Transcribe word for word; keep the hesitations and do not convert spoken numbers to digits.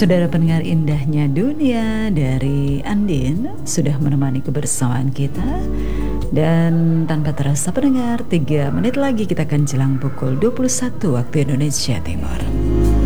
Saudara pendengar indahnya dunia dari Andin sudah menemani kebersamaan kita. Dan tanpa terasa pendengar, tiga menit lagi kita akan jelang pukul dua puluh satu waktu Indonesia Timur.